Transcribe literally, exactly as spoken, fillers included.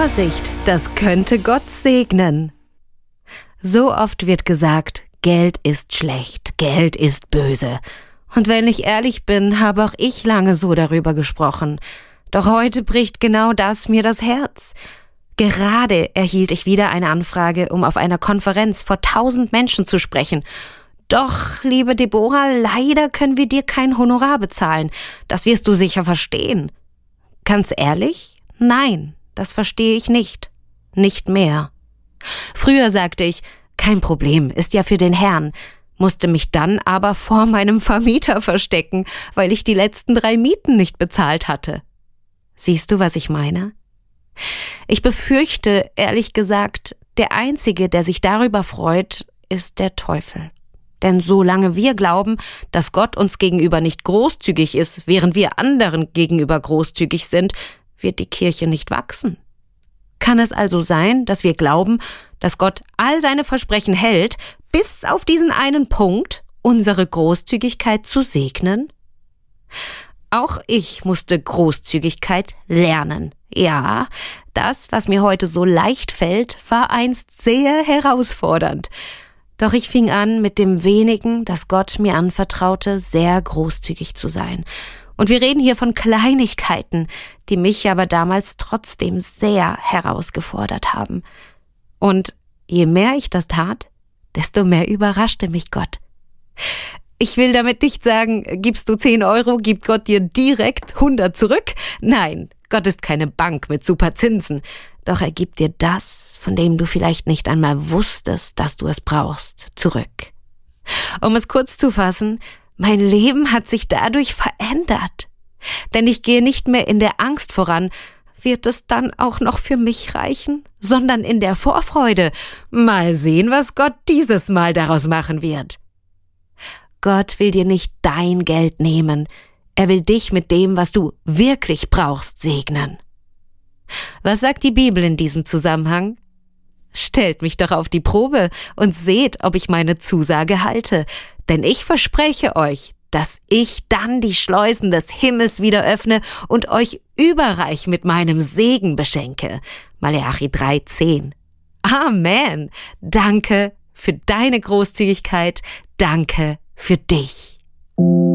Vorsicht, das könnte Gott segnen. So oft wird gesagt, Geld ist schlecht, Geld ist böse. Und wenn ich ehrlich bin, habe auch ich lange so darüber gesprochen. Doch heute bricht genau das mir das Herz. Gerade erhielt ich wieder eine Anfrage, um auf einer Konferenz vor tausend Menschen zu sprechen. Doch, liebe Deborah, leider können wir dir kein Honorar bezahlen. Das wirst du sicher verstehen. Ganz ehrlich? Nein, das verstehe ich nicht. Nicht mehr. Früher sagte ich, kein Problem, ist ja für den Herrn, musste mich dann aber vor meinem Vermieter verstecken, weil ich die letzten drei Mieten nicht bezahlt hatte. Siehst du, was ich meine? Ich befürchte, ehrlich gesagt, der Einzige, der sich darüber freut, ist der Teufel. Denn solange wir glauben, dass Gott uns gegenüber nicht großzügig ist, während wir anderen gegenüber großzügig sind, wird die Kirche nicht wachsen. Kann es also sein, dass wir glauben, dass Gott all seine Versprechen hält, bis auf diesen einen Punkt, unsere Großzügigkeit zu segnen? Auch ich musste Großzügigkeit lernen. Ja, das, was mir heute so leicht fällt, war einst sehr herausfordernd. Doch ich fing an, mit dem wenigen, das Gott mir anvertraute, sehr großzügig zu sein. Und wir reden hier von Kleinigkeiten, die mich aber damals trotzdem sehr herausgefordert haben. Und je mehr ich das tat, desto mehr überraschte mich Gott. Ich will damit nicht sagen, gibst du zehn Euro, gibt Gott dir direkt hundert zurück. Nein, Gott ist keine Bank mit super Zinsen. Doch er gibt dir das, von dem du vielleicht nicht einmal wusstest, dass du es brauchst, zurück. Um es kurz zu fassen, mein Leben hat sich dadurch verändert. Denn ich gehe nicht mehr in der Angst voran, wird es dann auch noch für mich reichen, sondern in der Vorfreude. Mal sehen, was Gott dieses Mal daraus machen wird. Gott will dir nicht dein Geld nehmen. Er will dich mit dem, was du wirklich brauchst, segnen. Was sagt die Bibel in diesem Zusammenhang? Stellt mich doch auf die Probe und seht, ob ich meine Zusage halte. Denn ich verspreche euch, dass ich dann die Schleusen des Himmels wieder öffne und euch überreich mit meinem Segen beschenke. Maleachi drei zehn. Amen. Danke für deine Großzügigkeit. Danke für dich.